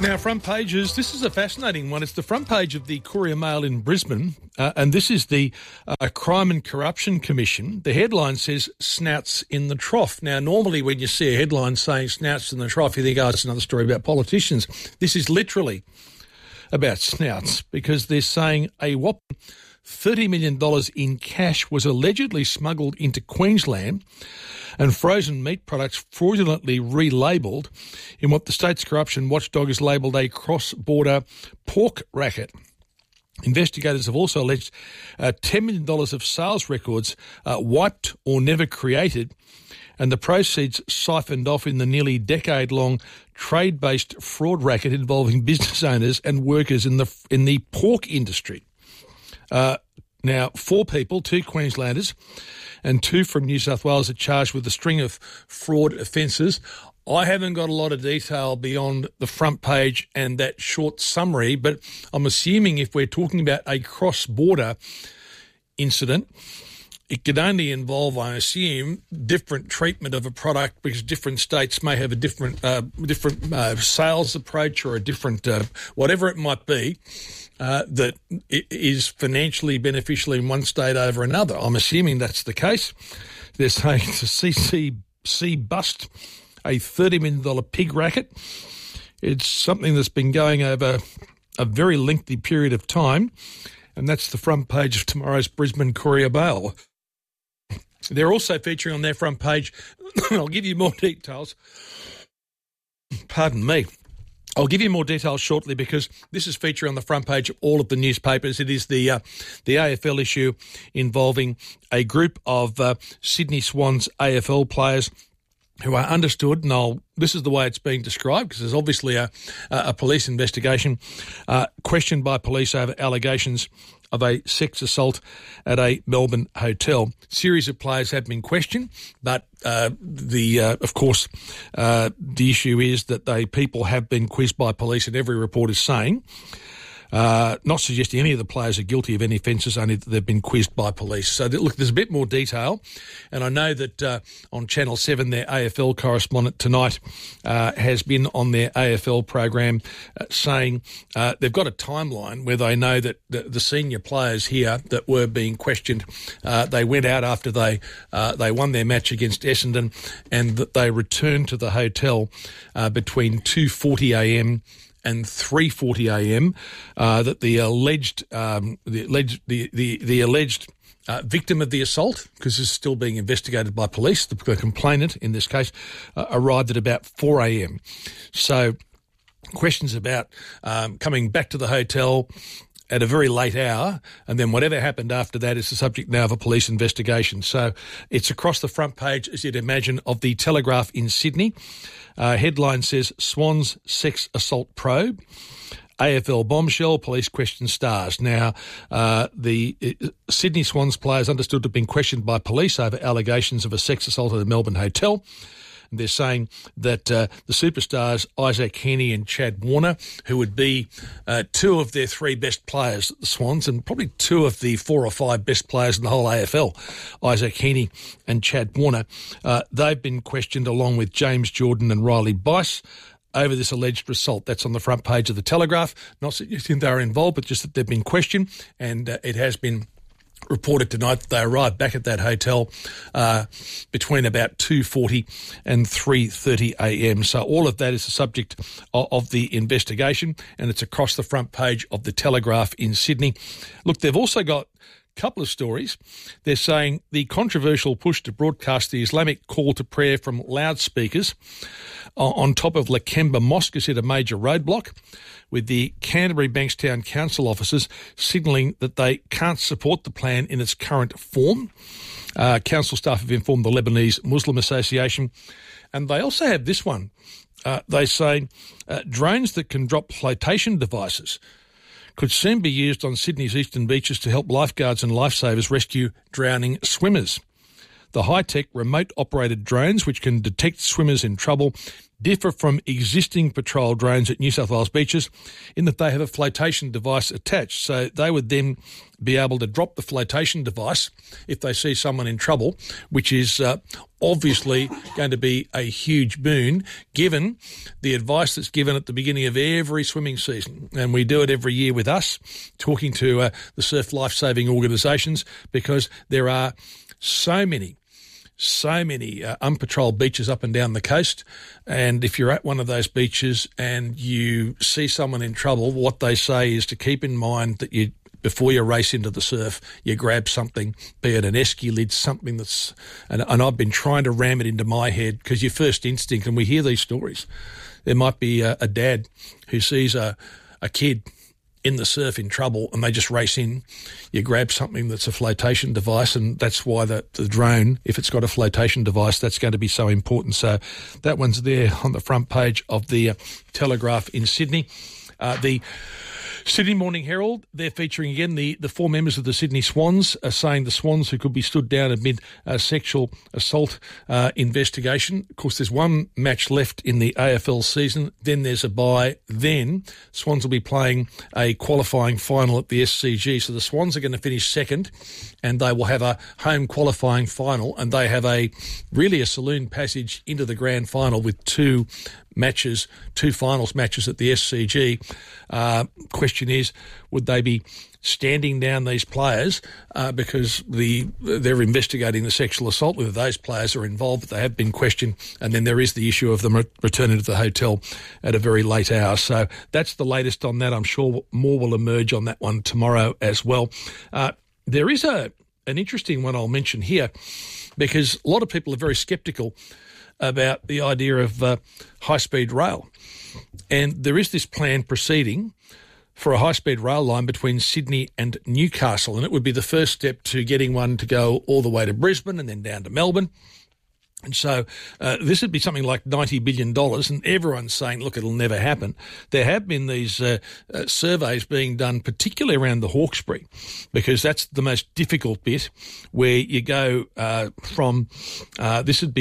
Now, front pages, this is a fascinating one. It's the front page of the Courier Mail in Brisbane, and this is the Crime and Corruption Commission. The headline says, snouts in the trough. Now, normally when you see a headline saying snouts in the trough, you think, oh, it's another story about politicians. This is literally about snouts because they're saying a whopping $30 million in cash was allegedly smuggled into Queensland and frozen meat products fraudulently relabelled in what the state's corruption watchdog has labelled a cross-border pork racket. Investigators have also alleged $10 million of sales records wiped or never created, and the proceeds siphoned off in the nearly decade-long trade-based fraud racket involving business owners and workers in the pork industry. Now, 4 people, 2 Queenslanders and 2 from New South Wales, are charged with a string of fraud offences. I haven't got a lot of detail beyond the front page and that short summary, but I'm assuming if we're talking about a cross-border incident, it could only involve, I assume, different treatment of a product because different states may have a different sales approach or a different whatever it might be that is financially beneficial in one state over another. I'm assuming that's the case. They're saying it's a CCC bust, a $30 million pig racket. It's something that's been going over a very lengthy period of time, and that's the front page of tomorrow's Brisbane Courier Mail. They're also featuring on their front page, I'll give you more details. Pardon me. I'll give you more details shortly because this is featuring on the front page of all of the newspapers. It is the AFL issue involving a group of Sydney Swans AFL players who are understood, and this is the way it's being described because there's obviously a police investigation, questioned by police over allegations of a sex assault at a Melbourne hotel. Series of players have been questioned, but of course, the issue is that people have been quizzed by police, and every report is saying, not suggesting any of the players are guilty of any offences, only that they've been quizzed by police. So, look, there's a bit more detail, and I know that on Channel 7, their AFL correspondent tonight has been on their AFL program saying they've got a timeline where they know that the senior players here that were being questioned, they went out after they won their match against Essendon, and that they returned to the hotel between 2:40am and 3:40 a.m. That the alleged victim of the assault, because this is still being investigated by police, the complainant in this case, arrived at about 4 a.m. So questions about coming back to the hotel at a very late hour, and then whatever happened after that is the subject now of a police investigation. So it's across the front page, as you'd imagine, of the Telegraph in Sydney. Headline says, Swans sex assault probe. AFL bombshell, police question stars. Now, the Sydney Swans players understood to have been questioned by police over allegations of a sex assault at a Melbourne hotel. They're saying that the superstars, Isaac Heaney and Chad Warner, who would be 2 of their 3 best players at the Swans and probably 2 of the 4 or 5 best players in the whole AFL, Isaac Heaney and Chad Warner, they've been questioned along with James Jordan and Riley Bice over this alleged assault. That's on the front page of the Telegraph. Not suggesting they are involved, but just that they've been questioned, and it has been reported tonight that they arrived back at that hotel between about 2:40 and 3:30 a.m. So all of that is the subject of the investigation, and it's across the front page of the Telegraph in Sydney. Look, they've also got a couple of stories. They're saying the controversial push to broadcast the Islamic call to prayer from loudspeakers on top of Lakemba Mosque has hit a major roadblock, with the Canterbury Bankstown Council officers signalling that they can't support the plan in its current form. Council staff have informed the Lebanese Muslim Association, and they also have this one. They say drones that can drop flotation devices could soon be used on Sydney's eastern beaches to help lifeguards and lifesavers rescue drowning swimmers. The high-tech remote-operated drones, which can detect swimmers in trouble, differ from existing patrol drones at New South Wales beaches in that they have a flotation device attached. So they would then be able to drop the flotation device if they see someone in trouble, which is obviously going to be a huge boon given the advice that's given at the beginning of every swimming season. And we do it every year with us, talking to the surf lifesaving organisations, because there are so many unpatrolled beaches up and down the coast. And if you're at one of those beaches and you see someone in trouble, what they say is to keep in mind that before you race into the surf, you grab something, be it an esky lid, something that's... And I've been trying to ram it into my head, because your first instinct, and we hear these stories, there might be a dad who sees a kid in the surf in trouble and they just race in. You grab something that's a flotation device, and that's why the drone, if it's got a flotation device, that's going to be so important. So that one's there on the front page of the Telegraph in Sydney. The Sydney Morning Herald, they're featuring again the four members of the Sydney Swans, saying the Swans who could be stood down amid a sexual assault investigation. Of course, there's one match left in the AFL season, then there's a bye, then Swans will be playing a qualifying final at the SCG. So the Swans are going to finish second and they will have a home qualifying final, and they have a saloon passage into the grand final with two finals matches at the SCG. Question is, would they be standing down these players because they're investigating the sexual assault, whether those players are involved, but they have been questioned, and then there is the issue of them returning to the hotel at a very late hour. So that's the latest on that. I'm sure more will emerge on that one tomorrow as well. There is an interesting one I'll mention here, because a lot of people are very sceptical about the idea of high-speed rail. And there is this plan proceeding for a high-speed rail line between Sydney and Newcastle, and it would be the first step to getting one to go all the way to Brisbane and then down to Melbourne. And so this would be something like $90 billion, and everyone's saying, look, it'll never happen. There have been these surveys being done, particularly around the Hawkesbury, because that's the most difficult bit, where you go from this would be